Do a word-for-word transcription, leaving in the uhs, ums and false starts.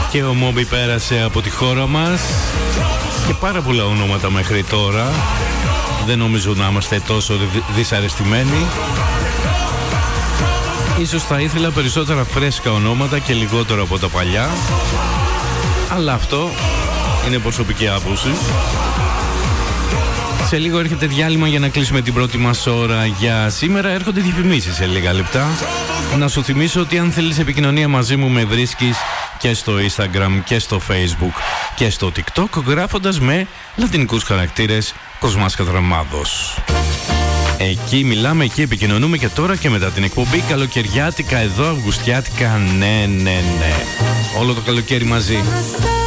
Και ο Μόμπι πέρασε από τη χώρα μας. Και πάρα πολλά ονόματα μέχρι τώρα. Δεν νομίζω να είμαστε τόσο δυσαρεστημένοι. Ίσως θα ήθελα περισσότερα φρέσκα ονόματα και λιγότερο από τα παλιά. Αλλά αυτό είναι προσωπική άποψη. Σε λίγο έρχεται διάλειμμα για να κλείσουμε την πρώτη μας ώρα για σήμερα. Έρχονται διαφημίσεις σε λίγα λεπτά. Να σου θυμίσω ότι αν θέλεις επικοινωνία μαζί μου με βρίσκεις και στο Instagram και στο Facebook και στο TikTok γράφοντας με λατινικούς χαρακτήρες Κοσμάς Κατραμάδος. Εκεί μιλάμε, εκεί επικοινωνούμε και τώρα και μετά την εκπομπή. Καλοκαιριάτικα εδώ, αυγουστιάτικα, ναι, ναι, ναι. Όλο το καλοκαίρι μαζί.